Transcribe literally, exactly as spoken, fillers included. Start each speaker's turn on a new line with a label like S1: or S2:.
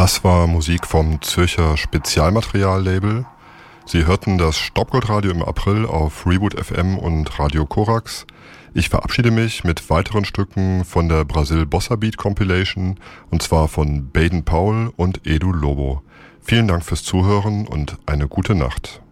S1: Das war Musik vom Zürcher Spezialmaterial-Label. Sie hörten das Staubgoldradio im April auf Reboot F M und Radio Korax. Ich verabschiede mich mit weiteren Stücken von der Brasil Bossa Beat Compilation, und zwar von Baden Powell und Edu Lobo. Vielen Dank fürs Zuhören und eine gute Nacht.